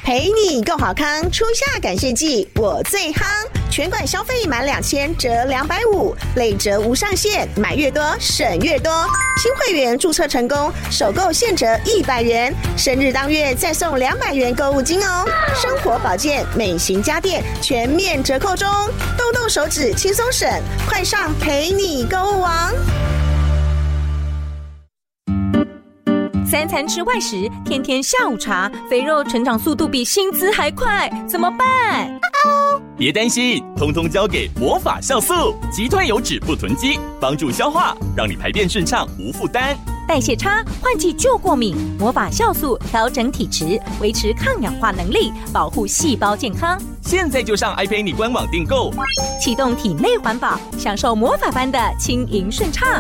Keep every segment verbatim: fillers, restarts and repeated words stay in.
陪你够好康，初夏感谢季我最夯，全馆消费满两千折两百五，累折无上限，买越多省越多。新会员注册成功，首购现折一百元，生日当月再送两百元购物金哦。生活保健、美型家电全面折扣中，动动手指轻松省，快上陪你购物王。 三餐吃外食，天天下午茶，肥肉成长速度比薪资还快，怎么办？ 别担心，通通交给魔法酵素，击退油脂不囤积，帮助消化，让你排便顺畅无负担。 代谢差，换季就过敏，魔法酵素调整体质，维持抗氧化能力，保护细胞健康。 现在就上 iPay 官网订购， 启动体内环保，享受魔法般的轻盈顺畅。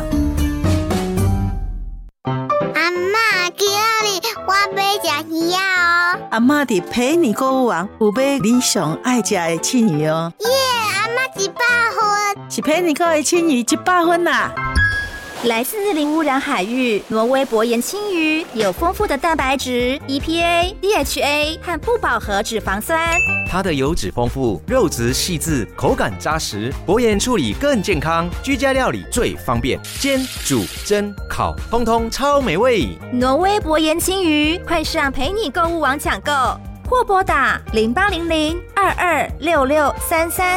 阿嬷，今日我要吃鱼哦。 阿嬷伫陪你购物网有买你上爱吃的青鱼哦。 耶，阿嬷一百分， 是陪你购的青鱼一百分啦。 来自零污染海域，挪威薄盐青鱼有丰富的蛋白质、E P A、D H A 和不饱和脂肪酸。 它的油脂丰富，肉质细致，口感扎实，薄盐处理更健康，居家料理最方便，煎、煮、蒸、烤，通通超美味。 挪威薄盐青鱼，快上陪你购物网抢购，或拨打零八零零二二六六三三。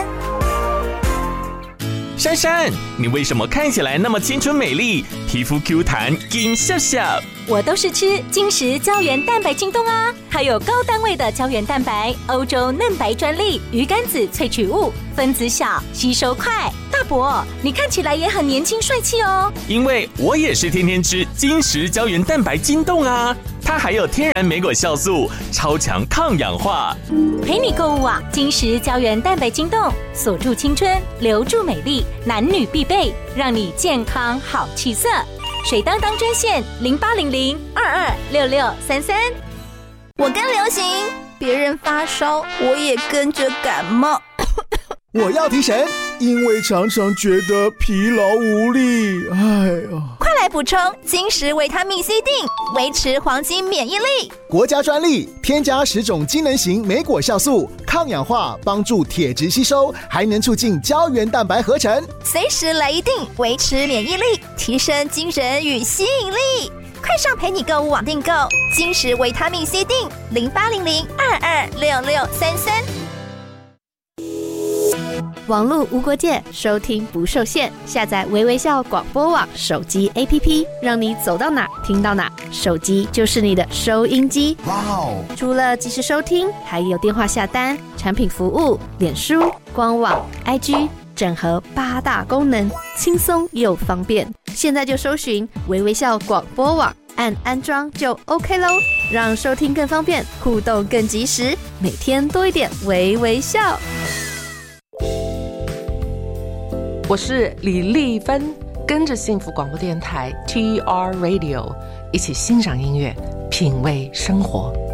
珊珊，你为什么看起来那么青春美丽，皮肤 Q 弹，金笑笑？ 我都是吃金石胶原蛋白晶冻啊，它有高单位的胶原蛋白，欧洲嫩白专利，鱼肝子萃取物，分子小，吸收快。大伯，你看起来也很年轻帅气哦。 因为我也是天天吃金石胶原蛋白晶冻啊，它还有天然莓果酵素，超强抗氧化。 陪你购物网，金石胶原蛋白晶冻，锁住青春，留住美丽，男女必备，让你健康好气色。水当当专线零八零零二二六六三三。 我跟流行，别人发烧，我也跟着感冒。 我要提神，因为常常觉得疲劳无力。哎呀， 快来补充金石维他命 C 锭，维持黄金免疫力。 国家专利，添加十种机能型莓果酵素，抗氧化，帮助铁质吸收，还能促进胶原蛋白合成。 随时来一锭，维持免疫力，提升精神与吸引力。快上陪你购物网订购金石维他命 C 锭，零八零零二二六六三三。 网络无国界，收听不受限。下载微微笑广播网手机 A P P， 让你走到哪听到哪，手机就是你的收音机。哇哦！除了即时收听，还有电话下单、产品服务、脸书、官网、I G， 整合八大功能，轻松又方便。现在就搜寻微微笑广播网，按安装就 OK 咯，让收听更方便，互动更及时，每天多一点微微笑。 我是李丽芬，跟着幸福广播电台 T R Radio 一起欣赏音乐，品味生活。